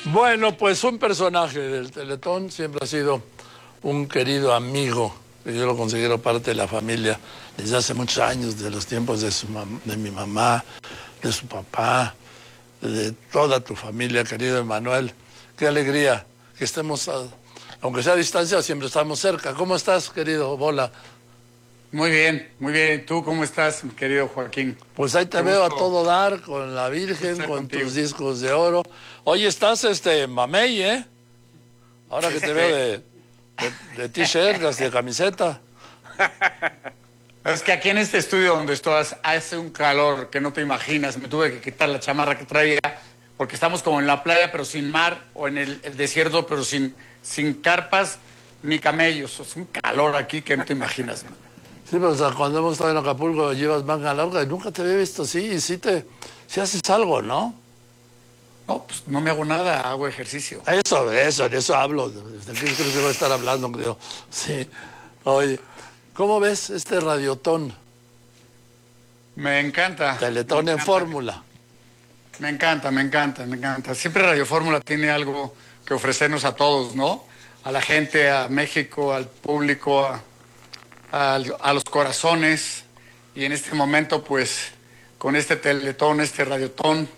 Bueno, pues un personaje del Teletón siempre ha sido un querido amigo, que yo lo considero parte de la familia desde hace muchos años, de los tiempos de mi mamá, de su papá, de toda tu familia, querido Emanuel. Qué alegría que estemos, aunque sea a distancia, siempre estamos cerca. ¿Cómo estás, querido Bola? Muy bien, muy bien. ¿Tú cómo estás, mi querido Joaquín? Pues ahí te Qué veo a gusto todo dar, con la Virgen, estar con contigo. tus discos de oro. Oye, estás mamey, ¿eh? Ahora que te veo de t-shirt, de camiseta. Es que aquí en este estudio donde estás hace un calor que no te imaginas. Me tuve que quitar la chamarra que traía porque estamos como en la playa pero sin mar o en el desierto pero sin carpas ni camellos. Es un calor aquí que no te imaginas. Sí, pero o sea, cuando hemos estado en Acapulco llevas manga larga y nunca te había visto así. Y sí haces algo, ¿no? No, pues no me hago nada, hago ejercicio. De eso hablo. ¿De qué creo que voy a estar hablando, creo? Sí. Oye, ¿cómo ves este radiotón? Me encanta. Me Teletón en encanta. fórmula. Me encanta, me encanta, me encanta. Siempre Radio Fórmula tiene algo que ofrecernos a todos, ¿no? A la gente, a México, al público, a los corazones. Y en este momento, pues, con este Teletón, este Radiotón,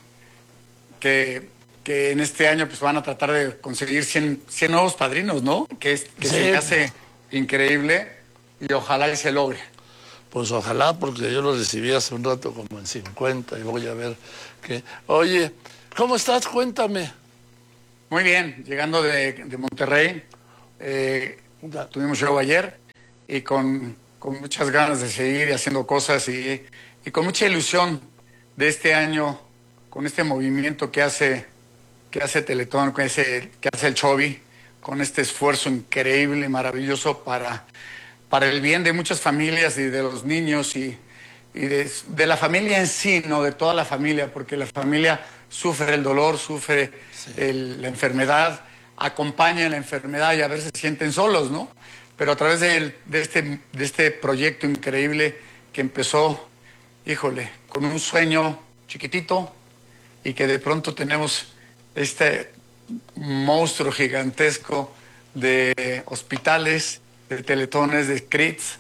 que en este año pues van a tratar de conseguir 100 nuevos padrinos, ¿no? Que se me Sí, hace increíble y ojalá y se logre. pues ojalá, porque yo lo recibí hace un rato como en 50 y voy a ver qué. Oye, ¿cómo estás? Cuéntame. Muy bien, llegando de Monterrey, tuvimos show ayer y con muchas ganas de seguir haciendo cosas y con mucha ilusión de este año, con este movimiento que hace Teletón, que hace el Chovi, con este esfuerzo increíble, maravilloso para el bien de muchas familias y de los niños y de la familia en sí, no de toda la familia, porque la familia sufre el dolor, sufre Sí. la enfermedad, acompaña la enfermedad y a veces se sienten solos, ¿no? Pero a través de este proyecto increíble que empezó, híjole, con un sueño chiquitito y que de pronto tenemos este monstruo gigantesco de hospitales, de teletones, de CRITs.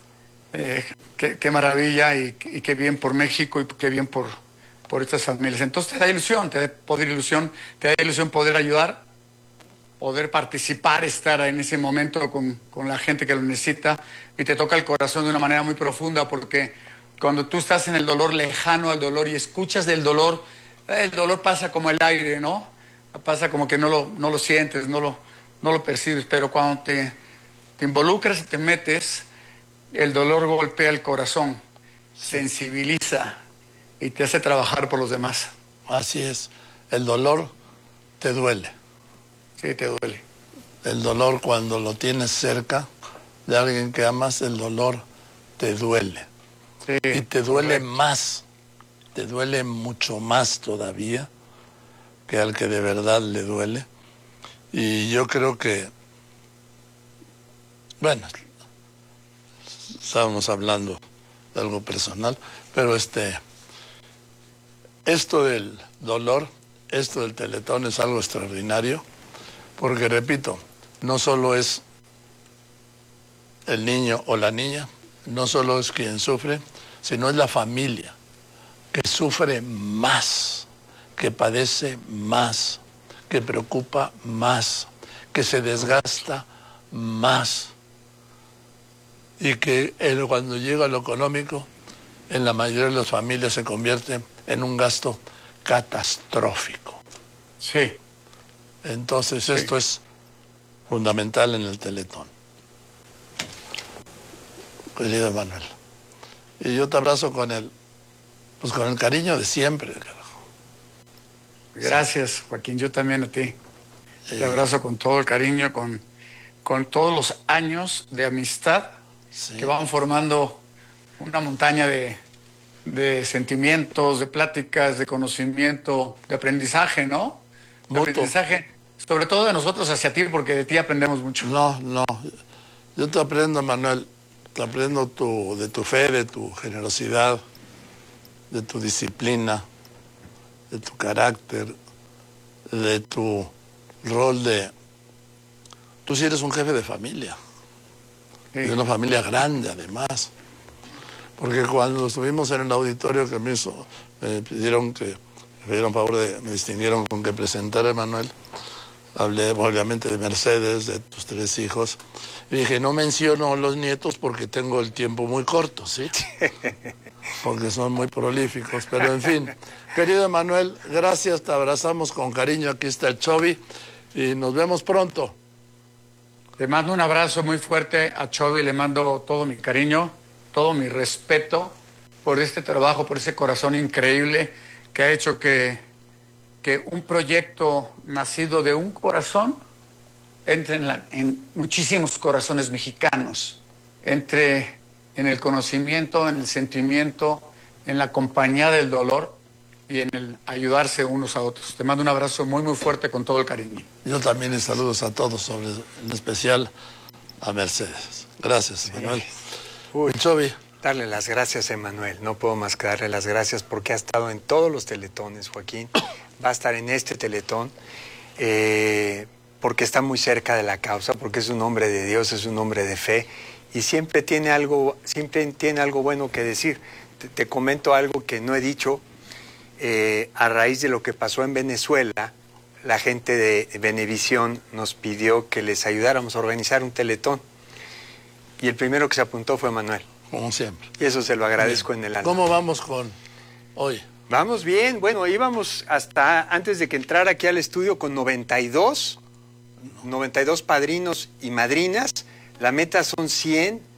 Qué maravilla y qué bien por México y qué bien por estas familias. Entonces te da ilusión, te da ilusión poder ayudar, poder participar, estar en ese momento con la gente que lo necesita y te toca el corazón de una manera muy profunda porque cuando tú estás en el dolor, lejano al dolor y escuchas del dolor, el dolor pasa como el aire, ¿no? Pasa como que no lo sientes, no lo percibes, pero cuando te involucras y te metes, el dolor golpea el corazón, sensibiliza y te hace trabajar por los demás. Así es. El dolor te duele. Sí, te duele. El dolor cuando lo tienes cerca de alguien que amas, el dolor te duele. Sí, Y te duele correcto. más, te duele mucho más todavía que al que de verdad le duele. Y yo creo que, bueno, estábamos hablando de algo personal, pero esto del dolor, esto del Teletón es algo extraordinario, porque repito, no solo es el niño o la niña, no solo es quien sufre, sino es la familia que sufre más, que padece más, que preocupa más, que se desgasta más y que cuando llega lo económico, en la mayoría de las familias se convierte en un gasto catastrófico. Sí, Entonces sí. esto es fundamental en el Teletón. Querido Manuel. Y yo te abrazo pues con el cariño de siempre, carajo. Gracias, Joaquín. Yo también a ti. Te abrazo con todo el cariño, con todos los años de amistad Sí. que van formando una montaña de sentimientos, de pláticas, de conocimiento, de aprendizaje, ¿no? De Mutuo. aprendizaje, sobre todo de nosotros hacia ti, porque de ti aprendemos mucho. No. Yo te aprendo, Manuel. Te aprendo de tu fe, de tu generosidad, de tu disciplina, de tu carácter, de tu rol de... Tú sí eres un jefe de familia, Sí. de una familia grande además, porque cuando estuvimos en el auditorio que me pidieron favor me distinguieron con que presentara a Emanuel, hablé obviamente de Mercedes, de tus 3 hijos, y dije, no menciono a los nietos porque tengo el tiempo muy corto, ¿sí? Porque son muy prolíficos, pero en fin. Querido Emanuel, gracias, te abrazamos con cariño, aquí está el Chovy, y nos vemos pronto. Le mando un abrazo muy fuerte a Chovy, le mando todo mi cariño, todo mi respeto por este trabajo, por ese corazón increíble que ha hecho que un proyecto nacido de un corazón entre en muchísimos corazones mexicanos, entre en el conocimiento, en el sentimiento, en la compañía del dolor y en el ayudarse unos a otros. Te mando un abrazo muy, muy fuerte con todo el cariño. Yo también y saludos a todos, en especial a Mercedes. Gracias, Emanuel. Uy, Chovy. darle las gracias a Emanuel. No puedo más que darle las gracias porque ha estado en todos los teletones, Joaquín. Va a estar en este teletón porque está muy cerca de la causa, porque es un hombre de Dios, es un hombre de fe y siempre tiene algo bueno que decir. Te comento algo que no he dicho. A raíz de lo que pasó en Venezuela, la gente de Venevisión nos pidió que les ayudáramos a organizar un teletón. Y el primero que se apuntó fue Manuel. Como siempre. Y eso se lo agradezco en el alma. ¿Cómo vamos con hoy? Vamos bien. Bueno, íbamos hasta antes de que entrara aquí al estudio con 92 padrinos y madrinas. La meta son 100